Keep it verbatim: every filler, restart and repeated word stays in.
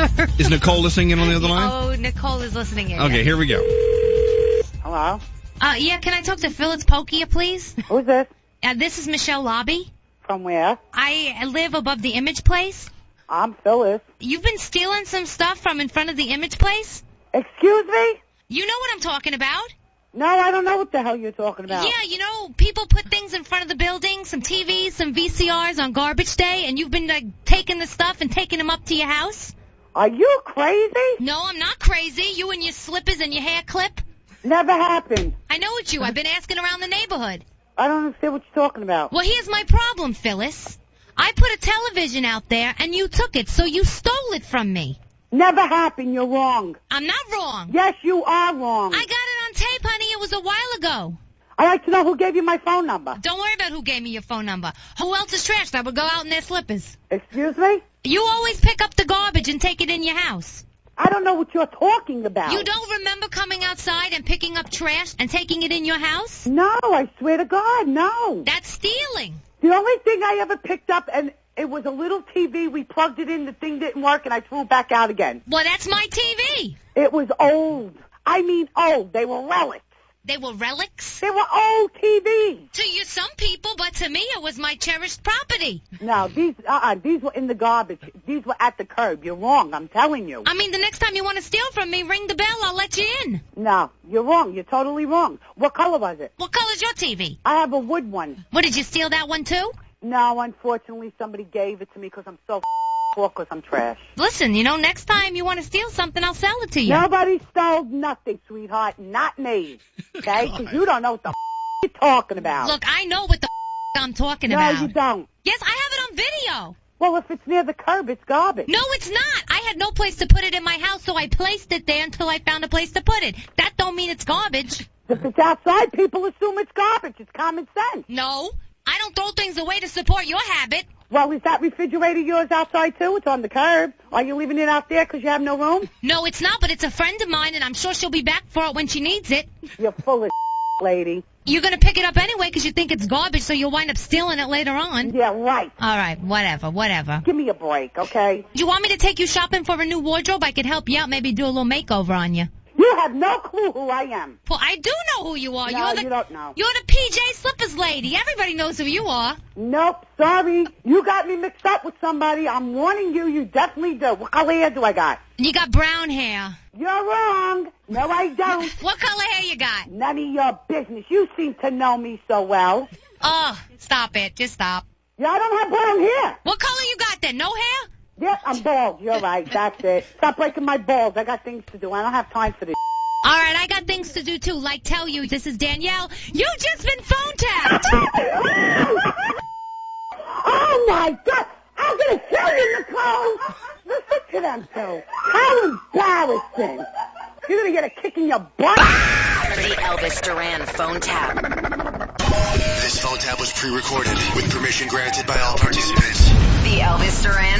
Is Nicole listening in on the other line? Oh, Nicole is listening in. Okay, here we go. Hello? Uh, yeah, can I talk to Phyllis Pokia, please? Who's this? Uh, this is Michelle Lobby. From where? I live above the Image Place. I'm Phyllis. You've been stealing some stuff from in front of the Image Place? Excuse me? You know what I'm talking about? No, I don't know what the hell you're talking about. Yeah, you know, people put things in front of the building, some T Vs, some V C Rs on garbage day, and you've been like, taking the stuff and taking them up to your house? Are you crazy? No, I'm not crazy. You and your slippers and your hair clip. Never happened. I know it's you. I've been asking around the neighborhood. I don't understand what you're talking about. Well, here's my problem, Phyllis. I put a television out there, and you took it, so you stole it from me. Never happened. You're wrong. I'm not wrong. Yes, you are wrong. I got it on tape, honey. It was a while ago. I'd like to know who gave you my phone number. Don't worry about who gave me your phone number. Who else is trash that would go out in their slippers? Excuse me? You always pick up the garbage and take it in your house. I don't know what you're talking about. You don't remember coming outside and picking up trash and taking it in your house? No, I swear to God, no. That's stealing. The only thing I ever picked up, and it was a little T V. We plugged it in, the thing didn't work, and I threw it back out again. Well, that's my T V. It was old. I mean old. They were relics. They were relics? They were old T Vs. To you, some people, but to me, it was my cherished property. No, these uh-uh, these were in the garbage. These were at the curb. You're wrong. I'm telling you. I mean, the next time you want to steal from me, ring the bell. I'll let you in. No, you're wrong. You're totally wrong. What color was it? What color's your T V? I have a wood one. What, did you steal that one too? No, unfortunately, somebody gave it to me because I'm so poor because I'm trash. Listen, you know, next time you want to steal something, I'll sell it to you. Nobody stole nothing, sweetheart. Not me. Okay? Because you don't know what the you're talking about. Look, I know what the I'm talking no, about. No, you don't. Yes, I have it on video. Well, if it's near the curb, it's garbage. No, it's not. I had no place to put it in my house, so I placed it there until I found a place to put it. That don't mean it's garbage. If it's outside, people assume it's garbage. It's common sense. No, I don't throw things away to support your habit. Well, is that refrigerator yours outside, too? It's on the curb. Are you leaving it out there because you have no room? No, it's not, but it's a friend of mine, and I'm sure she'll be back for it when she needs it. You're full of lady. You're going to pick it up anyway because you think it's garbage, so you'll wind up stealing it later on. Yeah, right. All right, whatever, whatever. Give me a break, okay? Do you want me to take you shopping for a new wardrobe? I could help you out, maybe do a little makeover on you. You have no clue who I am. Well, I do know who you are. No, you're the, you don't know. You're the P J Slippers lady. Everybody knows who you are. Nope, sorry. You got me mixed up with somebody. I'm warning you, you definitely do. What color hair do I got? You got brown hair. You're wrong. No, I don't. What color hair you got? None of your business. You seem to know me so well. Oh, stop it. Just stop. Yeah, I don't have brown hair. What color you got then? No hair? Yep, I'm bald. You're right. That's it. Stop breaking my balls. I got things to do. I don't have time for this. All right, I got things to do, too, like tell you, this is Danielle. You just been phone tapped. Oh, my God. I'm going to kill you, Nicole. Listen to them, too. How embarrassing. You're going to get a kick in your butt. The Elvis Duran phone tap. This phone tap was pre-recorded with permission granted by all participants. The Elvis Duran